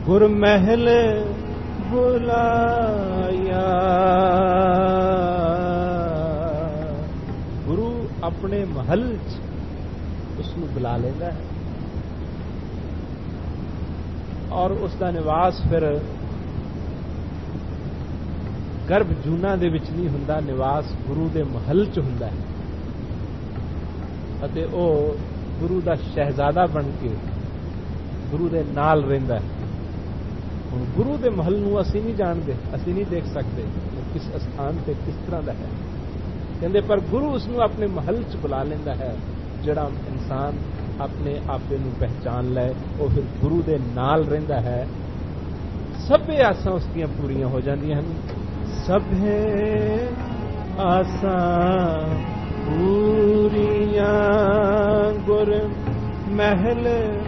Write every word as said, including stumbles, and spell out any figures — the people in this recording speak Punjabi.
ਗੁਰ ਮਹਿਲ ਬੁਲਾਇਆ। ਗੁਰੂ ਆਪਣੇ ਮਹਲ 'ਚ ਉਸ ਨੂੰ ਬੁਲਾ ਲੈਂਦਾ ਹੈ ਔਰ ਉਸ ਦਾ ਨਿਵਾਸ ਫਿਰ ਗਰਭ ਜੂਨਾਂ ਦੇ ਵਿੱਚ ਨਹੀਂ ਹੁੰਦਾ, ਨਿਵਾਸ ਗੁਰੂ ਦੇ ਮਹਲ 'ਚ ਹੁੰਦਾ ਹੈ ਅਤੇ ਉਹ ਗੁਰੂ ਦਾ ਸ਼ਹਿਜ਼ਾਦਾ ਬਣ ਕੇ ਗੁਰੂ ਦੇ ਨਾਲ ਰਹਿੰਦਾ ਹੈ। ਹੁਣ ਗੁਰੂ ਦੇ ਮਹਲ ਨੂੰ ਅਸੀਂ ਨਹੀਂ ਜਾਣਦੇ, ਅਸੀਂ ਨਹੀਂ ਦੇਖ ਸਕਦੇ ਕਿਸ ਸਥਾਨ ਤੇ ਕਿਸ ਤਰ੍ਹਾਂ ਦਾ ਹੈ, ਕਹਿੰਦੇ ਪਰ ਗੁਰੂ ਉਸ ਨੂੰ ਆਪਣੇ ਮਹਲ 'ਚ ਬੁਲਾ ਲੈਂਦਾ ਹੈ। ਜਿਹੜਾ ਇਨਸਾਨ ਆਪਣੇ ਆਪੇ ਨੂੰ ਪਹਿਚਾਨ ਲੈ ਉਹ ਫਿਰ ਗੁਰੂ ਦੇ ਨਾਲ ਰਹਿੰਦਾ ਹੈ। ਸਭੇ ਆਸਾਂ ਉਸ ਦੀਆਂ ਪੂਰੀਆਂ ਹੋ ਜਾਂਦੀਆਂ ਹਨ। ਸਭੇ ਆਸਾਂ ਪੂਰੀਆਂ ਗੁਰ ਮਹਿਲ